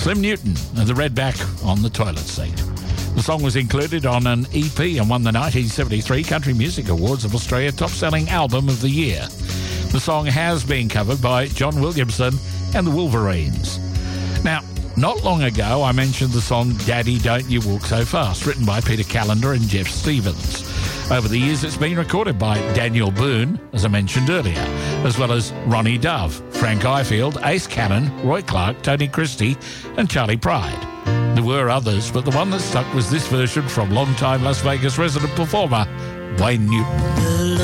Slim Newton and the Redback on the toilet seat. The song was included on an EP and won the 1973 Country Music Awards of Australia Top-Selling Album of the Year. The song has been covered by John Williamson and the Wolverines. Now, not long ago, I mentioned the song Daddy Don't You Walk So Fast, written by Peter Callender and Jeff Stevens. Over the years, it's been recorded by Daniel Boone, as I mentioned earlier, as well as Ronnie Dove, Frank Ifield, Ace Cannon, Roy Clark, Tony Christie and Charlie Pride. There were others, but the one that stuck was this version from longtime Las Vegas resident performer Wayne Newton.